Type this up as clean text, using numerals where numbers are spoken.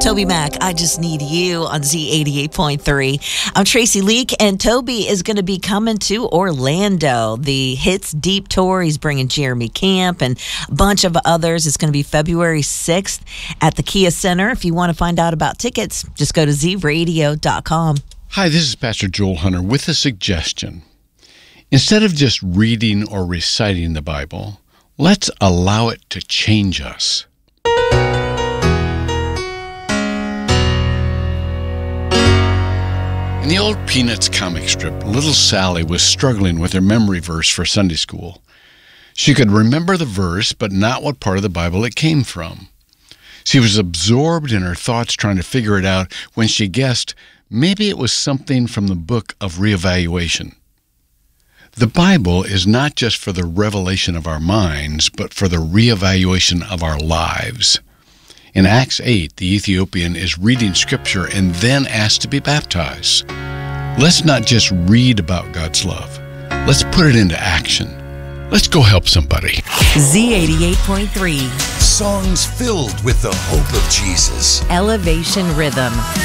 Toby Mac, I Just Need You on Z88.3. I'm Tracy Leak, and Toby is going to be coming to Orlando. The Hits Deep Tour. He's bringing Jeremy Camp and a bunch of others. It's going to be February 6th at the Kia Center. If you want to find out about tickets, just go to zradio.com. Hi, this is Pastor Joel Hunter with a suggestion. Instead of just reading or reciting the Bible, let's allow it to change us. In the old Peanuts comic strip, little Sally was struggling with her memory verse for Sunday school. She could remember the verse, but not what part of the Bible it came from. She was absorbed in her thoughts trying to figure it out when she guessed maybe it was something from the book of Reevaluation. The Bible is not just for the revelation of our minds, but for the reevaluation of our lives. In Acts 8, the Ethiopian is reading Scripture and then asked to be baptized. Let's not just read about God's love. Let's put it into action. Let's go help somebody. Z88.3. Songs filled with the hope of Jesus. Elevation Rhythm.